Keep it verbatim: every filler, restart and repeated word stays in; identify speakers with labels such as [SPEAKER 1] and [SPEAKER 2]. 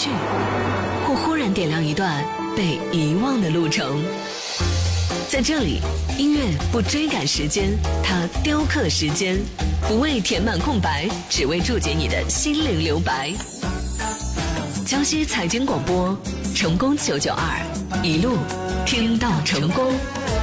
[SPEAKER 1] 续，或忽然点亮一段被遗忘的路程。在这里，音乐不追赶时间，它雕刻时间，不为填满空白，只为注解你的心灵留白。江西财经广播，成功九九二，一路听到成功。